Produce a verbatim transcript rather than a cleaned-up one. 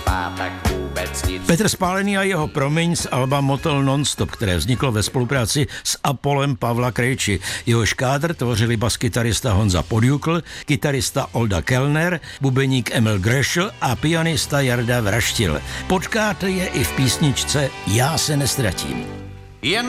netrvá tak vůbec nic. Petr Spálený a jeho Promiň z alba Motel Nonstop, které vzniklo ve spolupráci s Apolem Pavla Krejči. Jehož kádr tvořili baskytarista Honza Podjukl, kytarista Olda Kellner, bubeník Emil Grešl a pianista Jarda Vraštil. Potkáte je i v písničce Já se nestratím. Jen